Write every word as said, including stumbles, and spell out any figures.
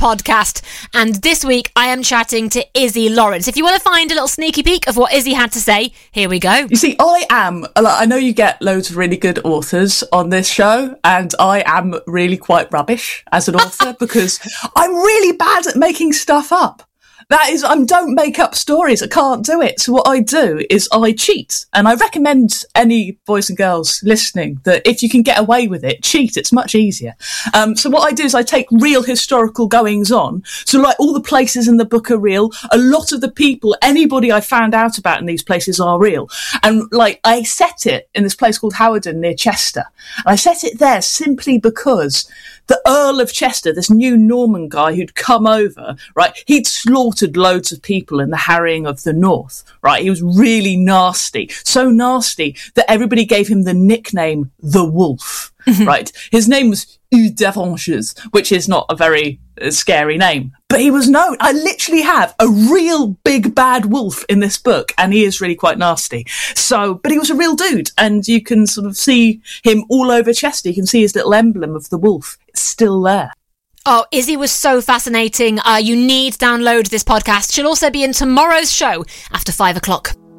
podcast. And this week I am chatting to Izzy Lawrence. If you want to find a little sneaky peek of what Izzy had to say, here we go. You see, I am, I know you get loads of really good authors on this show, and I am really quite rubbish as an author because I'm really bad at making stuff up. That is, I don't make up stories. I can't do it. So what I do is I cheat. And I recommend any boys and girls listening that if you can get away with it, cheat. It's much easier. Um, so what I do is I take real historical goings on. So like all the places in the book are real. A lot of the people, anybody I found out about in these places are real. And like I set it in this place called Hawarden near Chester. And I set it there simply because the Earl of Chester, this new Norman guy who'd come over, right, he'd slaughtered loads of people in the harrying of the North, right? He was really nasty. So nasty that everybody gave him the nickname the Wolf, right? His name was Hugh d'Avanches, which is not a very uh, scary name. But he was known. I literally have a real big bad wolf in this book, and he is really quite nasty. So, but he was a real dude, and you can sort of see him all over Chester. You can see his little emblem of the wolf. It's still there. Oh, Izzy was so fascinating. Uh, you need to download this podcast. She'll also be in tomorrow's show after five o'clock.